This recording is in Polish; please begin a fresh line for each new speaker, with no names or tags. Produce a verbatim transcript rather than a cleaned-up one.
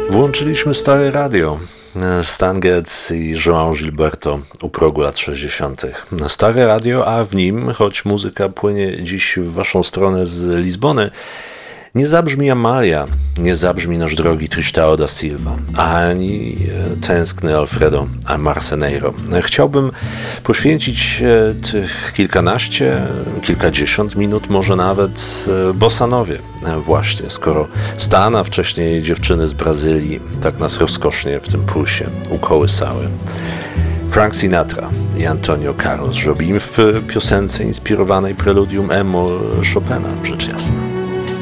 Włączyliśmy stare radio. Stan Getz i João Gilberto u progu lat sześćdziesiątych. Stare radio, a w nim, choć muzyka płynie dziś w waszą stronę z Lizbony, nie zabrzmi Amalia, nie zabrzmi nasz drogi Tristão da Silva, ani tęskny Alfredo Marceneiro. Chciałbym poświęcić tych kilkanaście, kilkadziesiąt minut, może nawet bossanowie właśnie, skoro Stan, a wcześniej dziewczyny z Brazylii tak nas rozkosznie w tym pulsie ukołysały. Frank Sinatra i Antonio Carlos, Jobim w piosence inspirowanej preludium Emol Chopina, rzecz jasna.